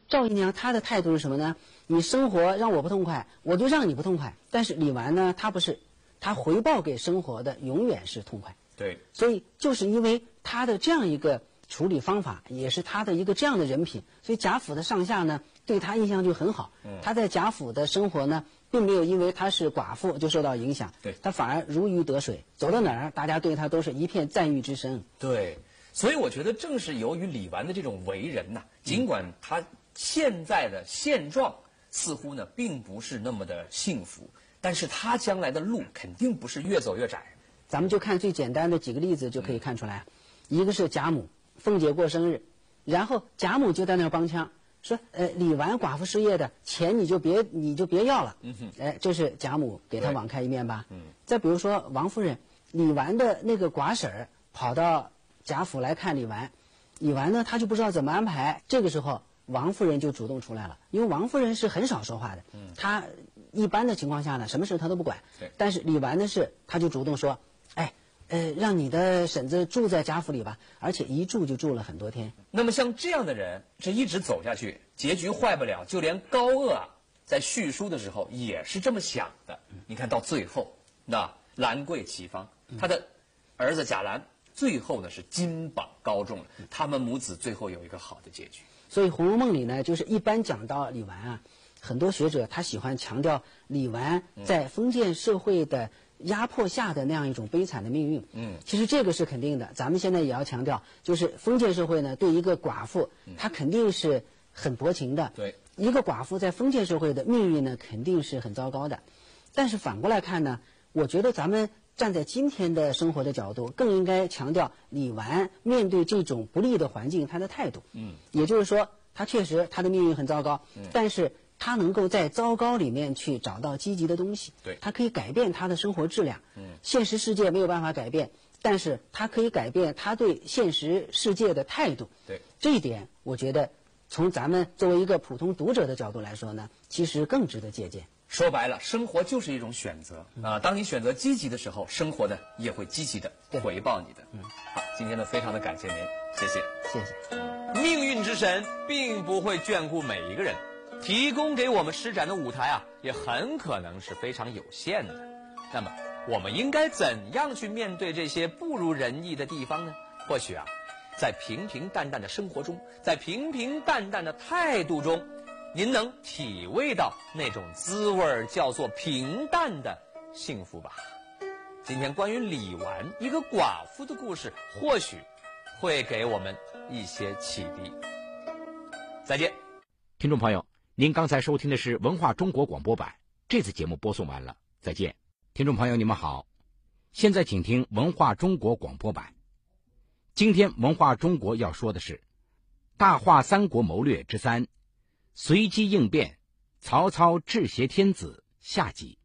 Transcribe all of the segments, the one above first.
赵姨娘她的态度是什么呢？你生活让我不痛快，我就让你不痛快。但是李纨呢，她不是，她回报给生活的永远是痛快。 对， 所以就是因为她的这样一个处理方法，也是她的一个这样的人品，所以贾府的上下呢对她印象就很好。她在贾府的生活呢，并没有因为她是寡妇就受到影响， 对， 她反而如鱼得水，走到哪儿大家对她都是一片赞誉之声。 对，所以我觉得正是由于李纨的这种为人呐，尽管她现在的现状似乎呢并不是那么的幸福，但是她将来的路肯定不是越走越窄。 咱们就看最简单的几个例子就可以看出来，一个是贾母，凤姐过生日，然后贾母就在那儿帮腔，说李纨寡妇失业的钱你就别要了，这是贾母给她网开一面吧。再比如说王夫人，李纨的那个寡婶儿跑到贾府来看李纨，李纨呢她就不知道怎么安排，这个时候王夫人就主动出来了，因为王夫人是很少说话的，她一般的情况下呢什么事她都不管，但是李纨的事她就主动说，让你的婶子住在贾府里吧，而且一住就住了很多天。 那么像这样的人，这一直走下去，结局坏不了。就连高鹗在续书的时候也是这么想的。你看到最后，那兰桂齐芳，他的儿子贾兰，最后呢是金榜高中了，他们母子最后有一个好的结局。 所以《红楼梦》里呢，就是一般讲到李纨啊，很多学者他喜欢强调李纨在封建社会的压迫下的那样一种悲惨的命运。其实这个是肯定的，咱们现在也要强调，就是封建社会呢，对一个寡妇，她肯定是很薄情的。 对， 一个寡妇在封建社会的命运呢，肯定是很糟糕的。但是反过来看呢，我觉得咱们站在今天的生活的角度，更应该强调李纨面对这种不利的环境她的态度。也就是说，她确实她的命运很糟糕，但是他能够在糟糕里面去找到积极的东西， 对， 他可以改变他的生活质量。现实世界没有办法改变，但是他可以改变他对现实世界的态度。 对， 这一点我觉得从咱们作为一个普通读者的角度来说呢，其实更值得借鉴。 说白了，生活就是一种选择啊！当你选择积极的时候，生活呢也会积极的回报你的。好，今天呢非常的感谢您，谢谢， 谢谢。 命运之神并不会眷顾每一个人。提供给我们施展的舞台啊，也很可能是非常有限的。那么，我们应该怎样去面对这些不如人意的地方呢？或许啊，在平平淡淡的生活中，在平平淡淡的态度中，您能体味到那种滋味，叫做平淡的幸福吧。今天关于李纨一个寡妇的故事，或许会给我们一些启迪。再见， 听众朋友。您刚才收听的是文化中国广播版，这次节目播送完了，再见。听众朋友你们好，现在请听文化中国广播版。今天文化中国要说的是大话三国谋略之3，随机应变，曹操治挟天子下集。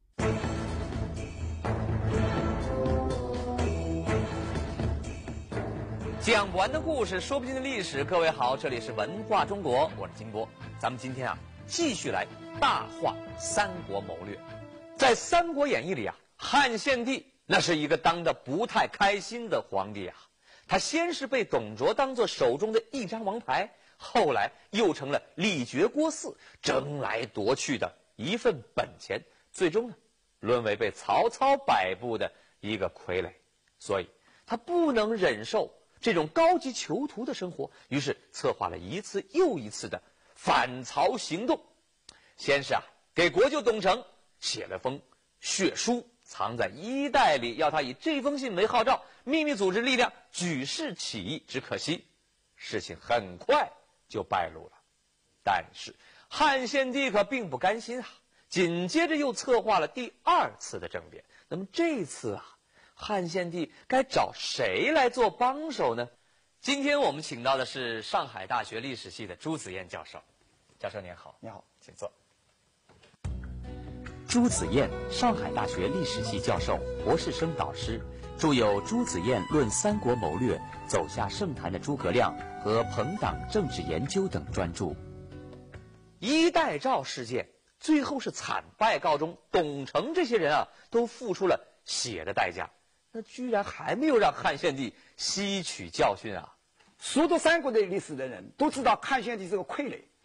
讲不完的故事，说不尽的历史。各位好，这里是文化中国，我是金波。咱们今天啊，继续来大话三国谋略。在《三国演义》里啊，汉献帝那是一个当得不太开心的皇帝啊。他先是被董卓当作手中的一张王牌，后来又成了李傕郭汜争来夺去的一份本钱，最终呢，沦为被曹操摆布的一个傀儡。所以他不能忍受这种高级囚徒的生活，于是策划了一次又一次的反曹行动。先是给国舅董承写了封血书，藏在衣袋里，要他以这封信为号召，秘密组织力量举事起义。只可惜事情很快就败露了。但是汉献帝可并不甘心紧接着又策划了第2次的政变。那么这次汉献帝该找谁来做帮手呢？今天我们请到的是上海大学历史系的朱子燕教授。教授您好。 你好， 请坐。 朱子燕，上海大学历史系教授、博士生导师，著有《朱子燕论三国谋略》《走下圣坛的诸葛亮》和《朋党政治研究》等专著。 衣带诏事件最后是惨败告终，董承这些人都付出了血的代价，那居然还没有让汉献帝吸取教训啊！ 熟读三国的历史的人都知道，汉献帝是个傀儡，